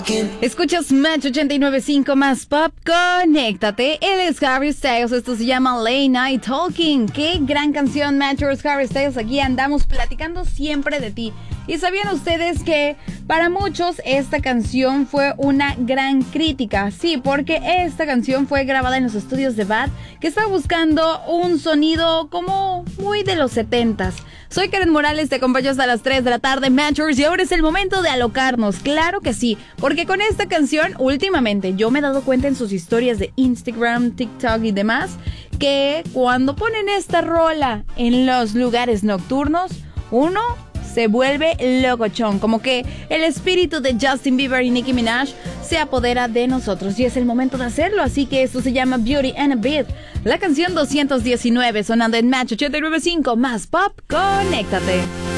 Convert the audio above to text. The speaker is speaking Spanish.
Escuchas Match 89.5 más pop, conéctate. Él es Harry Styles, esto se llama Late Night Talking. Qué gran canción, Matchers. Harry Styles, aquí andamos platicando siempre de ti. ¿Y sabían ustedes que para muchos esta canción fue una gran crítica? Sí, porque esta canción fue grabada en los estudios de Bad, que estaba buscando un sonido como muy de los 70s. Soy Karen Morales, te acompaño hasta las 3 de la tarde, Matchers, y ahora es el momento de alocarnos. Claro que sí, porque con esta canción, últimamente, yo me he dado cuenta en sus historias de Instagram, TikTok y demás, que cuando ponen esta rola en los lugares nocturnos, uno se vuelve locochón, como que el espíritu de Justin Bieber y Nicki Minaj se apodera de nosotros y es el momento de hacerlo, así que esto se llama Beauty and a Beat, la canción 219 sonando en Match 89.5 más pop, conéctate.